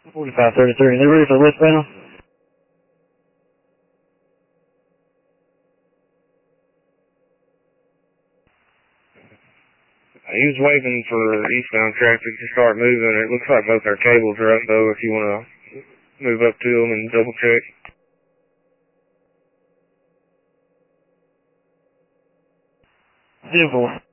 4533, they ready for the lift panel? He was waiting for eastbound traffic to start moving. It looks like both our cables are up, though, if you want to move up to them and double check. Beautiful.